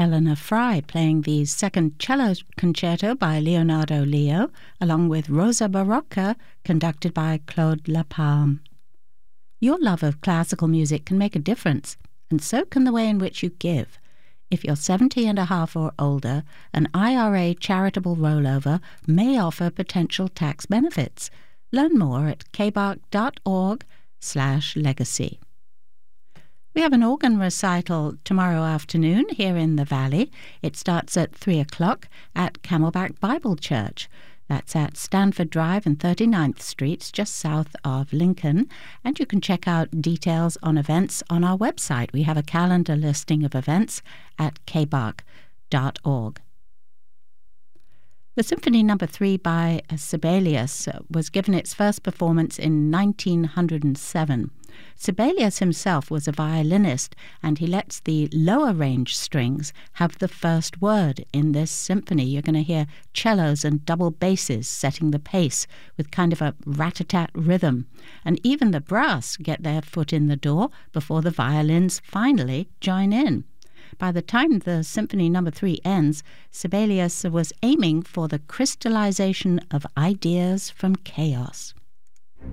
Eleanor Fry playing the second cello concerto by Leonardo Leo, along with Rosa Barocca, conducted by Claude Lapalme. Your love of classical music can make a difference, and so can the way in which you give. If you're 70 and a half or older, an IRA charitable rollover may offer potential tax benefits. Learn more at kbark.org/legacy. We have an organ recital tomorrow afternoon here in the Valley. It starts at 3 o'clock at Camelback Bible Church. That's at Stanford Drive and 39th Streets, just south of Lincoln. And you can check out details on events on our website. We have a calendar listing of events at kbark.org. The Symphony No. 3 by Sibelius was given its first performance in 1907. Sibelius himself was a violinist, and he lets the lower range strings have the first word in this symphony. You're going to hear cellos and double basses setting the pace with kind of a rat-a-tat rhythm. And even the brass get their foot in the door before the violins finally join in. By the time the Symphony No. 3 ends, Sibelius was aiming for the crystallization of ideas from chaos.